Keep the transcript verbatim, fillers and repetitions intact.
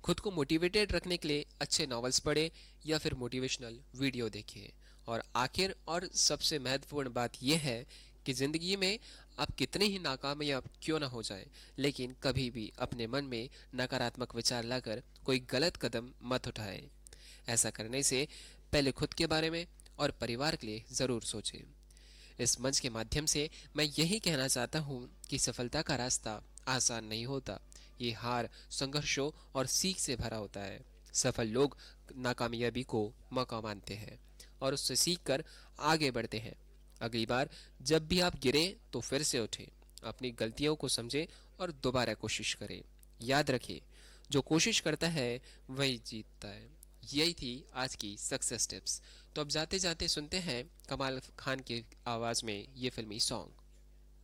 खुद को मोटिवेटेड रखने के लिए अच्छे नॉवेल्स पढ़ें या फिर मोटिवेशनल वीडियो देखें। और आखिर और सबसे महत्वपूर्ण बात यह है कि ज़िंदगी में आप कितने ही नाकामयाब क्यों ना हो जाएं, लेकिन कभी भी अपने मन में नकारात्मक विचार लाकर कोई गलत कदम मत उठाएं। ऐसा करने से पहले खुद के बारे में और परिवार के लिए ज़रूर सोचें। इस मंच के माध्यम से मैं यही कहना चाहता हूँ कि सफलता का रास्ता आसान नहीं होता। ये हार, संघर्षों और सीख से भरा होता है। सफल लोग नाकामयाबी को मौका मानते हैं और उससे सीख कर आगे बढ़ते हैं। अगली बार जब भी आप गिरें तो फिर से उठें, अपनी गलतियों को समझें और दोबारा कोशिश करें। याद रखें, जो कोशिश करता है वही जीतता है। यही थी आज की सक्सेस टिप्स। तो अब जाते जाते सुनते हैं कमाल खान की आवाज़ में ये फिल्मी सॉन्ग।